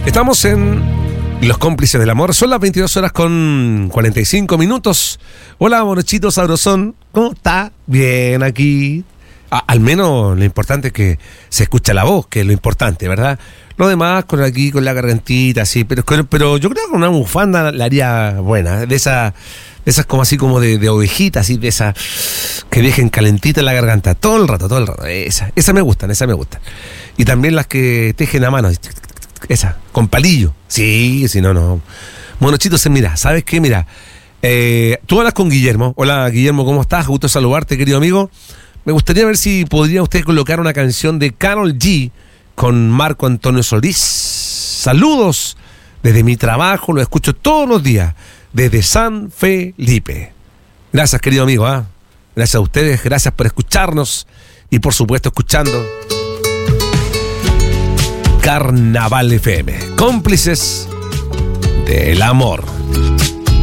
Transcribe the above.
Estamos en Los Cómplices del Amor. Son las 22 horas con 45 minutos. Hola, Morochito Sabrosón. ¿Cómo está? Bien, aquí. Al menos lo importante es que se escucha la voz, que es lo importante, ¿verdad? Lo demás, con la gargantita, sí. Pero yo creo que una bufanda la haría buena. De esas como así como de ovejita, así, de esas que dejen calentita la garganta todo el rato. Esas me gustan. Y también las que tejen a mano. Esa, con palillo. Sí, no. Monochito, mira, ¿sabes qué? Mira, tú hablas con Guillermo. Hola, Guillermo, ¿cómo estás? Gusto saludarte, querido amigo. Me gustaría ver si podría usted colocar una canción de Karol G con Marco Antonio Solís. Saludos desde mi trabajo, lo escucho todos los días, desde San Felipe. Gracias, querido amigo, ¿eh? Gracias a ustedes, gracias por escucharnos y por supuesto escuchando Carnaval FM, cómplices del amor.